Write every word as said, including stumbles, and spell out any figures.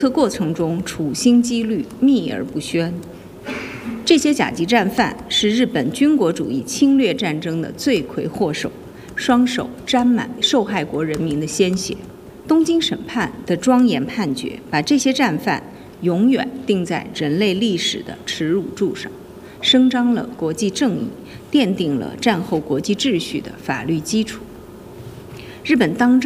这过程中处心积虑、秘而不宣。这些甲级战犯是日本军国主义侵略战争的罪魁祸首，双手沾满受害国人民的鲜血。东京审判的庄严判决，把这些战犯永远钉在人类历史的耻辱柱上，伸张了国际正义，奠定了战后国际秩序的法律基础。日本当政